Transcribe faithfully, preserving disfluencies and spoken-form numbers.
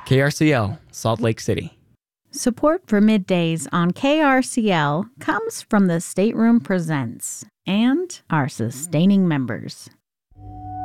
K R C L, Salt Lake City. Support for Middays on K R C L comes from the Stateroom Presents and our sustaining members.